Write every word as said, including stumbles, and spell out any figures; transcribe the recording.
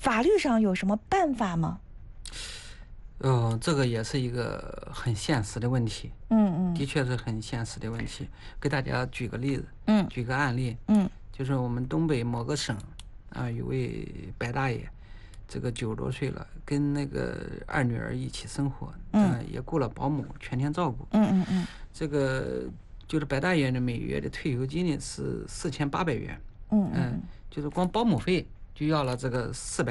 法律上有什么办法吗？ 呃，这个也是一个很现实的问题， 嗯嗯的确是很现实的问题。给大家举个例子， 嗯举个案例， 嗯就是我们东北某个省啊，有位白大爷，这个九十多岁了，跟那个二女儿一起生活， 嗯呃也雇了保姆全天照顾。 嗯嗯嗯这个就是白大爷呢，每月的退休金呢是四千八百元， 嗯嗯嗯，就是光保姆费就要了这个四百。